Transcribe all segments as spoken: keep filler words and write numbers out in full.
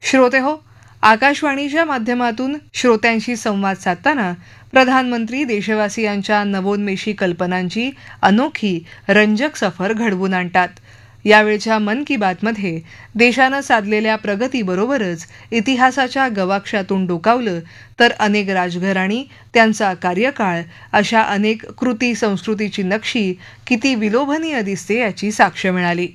श्रोते हो, आकाशवाणीच्या माध्यमातून श्रोत्यांशी संवाद साधताना प्रधानमंत्री देशवासियांच्या नवोन्मेषी कल्पनांची अनोखी रंजक सफर घडवून आणतात. यावेळच्या मन की बातमध्ये देशानं साधलेल्या प्रगतीबरोबरच इतिहासाच्या गवाक्षातून डोकावलं तर अनेक राजघराणी, त्यांचा कार्यकाळ, अशा अनेक कृती संस्कृतीची नक्षी किती विलोभनीय दिसते याची साक्ष मिळाली.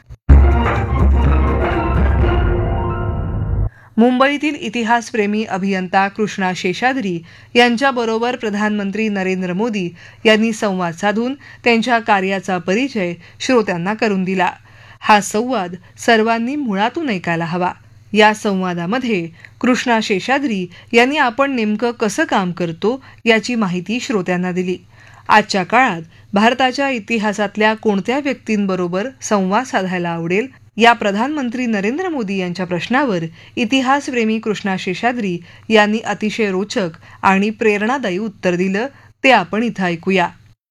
मुंबईतील इतिहासप्रेमी अभियंता कृष्णा शेषाद्री यांच्याबरोबर प्रधानमंत्री नरेंद्र मोदी यांनी संवाद साधून त्यांच्या कार्याचा परिचय श्रोत्यांना करून दिला. हा संवाद सर्वांनी मुळातून ऐकायला हवा. या संवादामध्ये कृष्णा शेषाद्री यांनी आपण नेमकं कसं काम करतो याची माहिती श्रोत्यांना दिली. आजच्या काळात भारताच्या इतिहासातल्या कोणत्या व्यक्तींबरोबर संवाद साधायला आवडेल या प्रधानमंत्री नरेंद्र मोदी यांच्या प्रश्नावर इतिहासप्रेमी कृष्णा शेषाद्री यांनी अतिशय रोचक आणि प्रेरणादायी उत्तर दिलं. ते आपण इथं ऐकूया.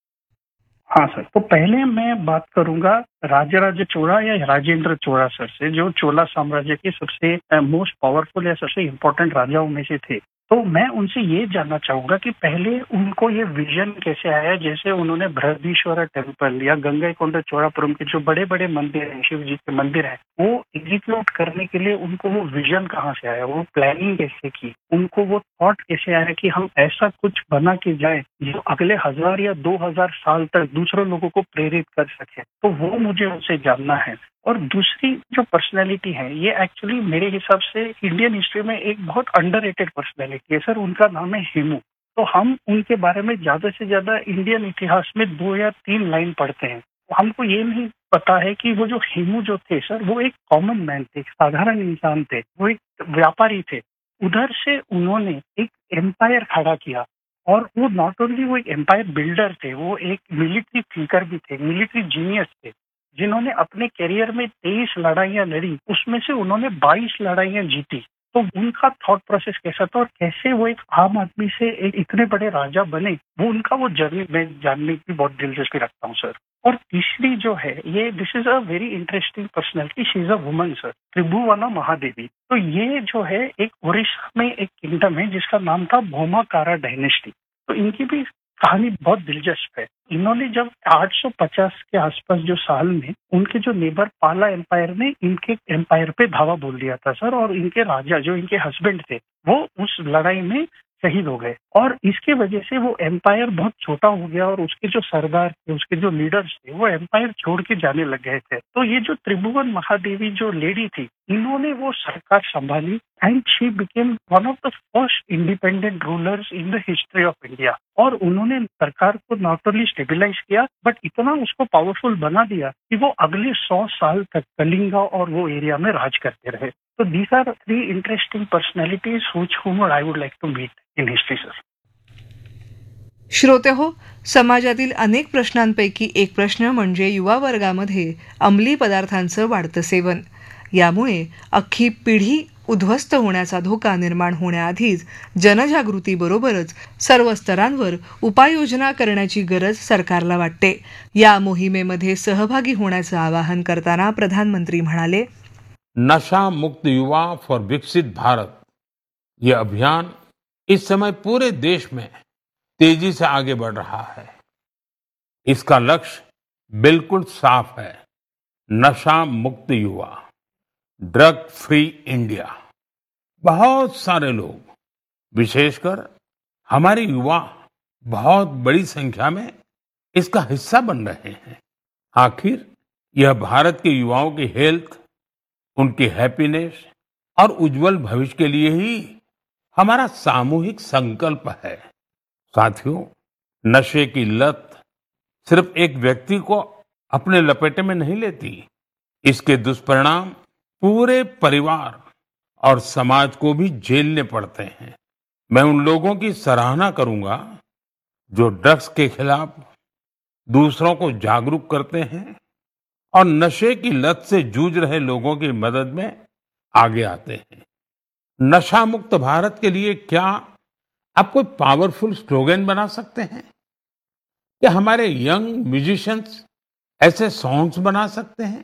हाँ सर, तो पहले मैं बात करूंगा राजराज चोला या राजेंद्र चोला सर से, जो चोला साम्राज्य के सबसे मोस्ट पावरफुल या सबसे इम्पोर्टेंट राजाओं में से थे. तो मैं उनसे ये जानना चाहूंगा कि पहले उनको ये विजन कैसे आया, जैसे उन्होंने बृहदीश्वर टेम्पल या गंगईकोंडा चोलापुरम के जो बड़े बड़े मंदिर हैं, शिव जी के मंदिर हैं, वो एग्जीक्यूट करने के लिए उनको वो विजन कहाँ से आया, वो प्लानिंग कैसे की, उनको वो थॉट कैसे आया कि हम ऐसा कुछ बना के जाए जो अगले हजार या दो हजार साल तक दूसरों लोगों को प्रेरित कर सके. तो वो मुझे उनसे जानना है. और दूसरी जो पर्सनैलिटी है, ये एक्चुअली मेरे हिसाब से इंडियन हिस्ट्री में एक बहुत अंडररेटेड पर्सनैलिटी है सर. उनका नाम है हेमू. तो हम उनके बारे में ज्यादा से ज्यादा इंडियन इतिहास में दो या तीन लाइन पढ़ते हैं. हमको ये नहीं पता है कि वो जो हेमू जो थे सर, वो एक कॉमन मैन थे, एक साधारण इंसान थे, वो एक व्यापारी थे. उधर से उन्होंने एक एम्पायर खड़ा किया और वो नॉट ओनली वो एक एम्पायर बिल्डर थे, वो एक मिलिट्री थिंकर भी थे, मिलिट्री जीनियस थे, जिन्होंने अपने करियर में तेईस लड़ाइयां लड़ी, उसमें से उन्होंने बाईस लड़ाइयां जीती. तो उनका थॉट प्रोसेस कैसा था और कैसे वो एक आम आदमी से एक इतने बड़े राजा बने, वो उनका वो जर्नी मैं जानने की बहुत दिलचस्पी रखता हूँ सर. और तीसरी जो है, ये this is a very interesting personality. She is a woman sir, त्रिभुवना Mahadevi. तो ये जो है एक उड़ीसा में एक किंगडम है जिसका नाम था भौमाकारा डायनेस्टी. तो इनकी भी कहानी बहुत दिलचस्प है. इन्होंने जब आठ सौ पचास के आसपास जो साल में उनके जो नेबर पाला एम्पायर ने इनके एम्पायर पे धावा बोल दिया था सर, और इनके राजा जो इनके हस्बैंड थे वो उस लड़ाई में शहीद हो गए. और इसके वजह से वो एम्पायर बहुत छोटा हो गया और उसके जो सरदार थे, उसके जो लीडर्स थे, वो एम्पायर छोड़ के जाने लग गए थे. तो ये जो त्रिभुवन महादेवी जो लेडी थी, इन्होंने वो सरकार संभाली and she became one of the first independent rulers in the history of India. और उन्होंने सरकार को नॉट ओनली स्टेबिलाईज किया बट इतना उसको पावरफुल बना दिया कि वो अगले सौ साल तक कलिंगा और वो एरिया में राज करते रहे. तो these are three interesting personalities which हुम I would like to meet in history sir. श्रोते हो, समाजातील अनेक प्रश्नांपैकी एक प्रश्न म्हणजे युवा वर्गामध्ये अंमली पदार्थांचं वाढतं सेवन. यामुळे अख्खी पिढी उद्ध्वस्त होण्याचा धोका निर्माण होण्याआधीच जनजागृतीबरोबरच सर्व स्तरांवर उपाययोजना करण्याची गरज सरकारला वाटते. या मोहिमेमध्ये सहभागी होण्याचं आवाहन करताना प्रधानमंत्री म्हणाले, नशा मुक्त युवा फॉर विकसित भारत ये अभियान इस समय पूरे देश में तेजी से आगे बढ़ रहा है. इसका लक्ष्य बिल्कुल साफ है, नशा मुक्त युवा, ड्रग फ्री इंडिया. बहुत सारे लोग, विशेषकर हमारे युवा, बहुत बड़ी संख्या में इसका हिस्सा बन रहे हैं. आखिर यह भारत के युवाओं की हेल्थ, उनकी हैप्पीनेस और उज्जवल भविष्य के लिए ही हमारा सामूहिक संकल्प है. साथियों, नशे की लत सिर्फ एक व्यक्ति को अपने लपेटे में नहीं लेती, इसके दुष्परिणाम पूरे परिवार और समाज को भी झेलने पड़ते हैं. मैं उन लोगों की सराहना करूंगा जो ड्रग्स के खिलाफ दूसरों को जागरूक करते हैं और नशे की लत से जूझ रहे लोगों की मदद में आगे आते हैं. नशा मुक्त भारत के लिए क्या आप कोई पावरफुल स्लोगन बना सकते हैं? क्या हमारे यंग म्यूजिशियंस ऐसे सॉन्ग्स बना सकते हैं?